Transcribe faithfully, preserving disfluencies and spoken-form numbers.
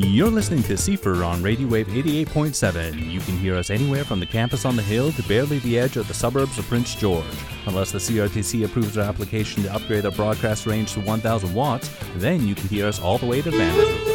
You're listening to C F R on Radio Wave eighty-eight point seven. You can hear us anywhere from the campus on the hill to barely the edge of the suburbs of Prince George. Unless the C R T C approves our application to upgrade our broadcast range to one thousand watts, then you can hear us all the way to Vanderbilt.